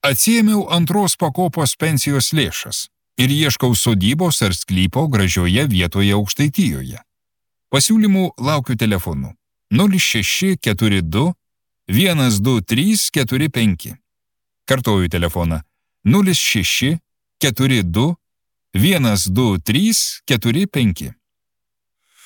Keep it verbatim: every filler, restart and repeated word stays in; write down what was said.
Atsiėmiau antros pakopos pensijos lėšas ir ieškau sodybos ar sklypo gražioje vietoje Aukštaitijoje. Pasiūlymų laukiu telefonu nulis šeši keturi du vienas du trys keturi penki. Kartoju telefoną nulis šeši keturi du vienas du trys keturi penki.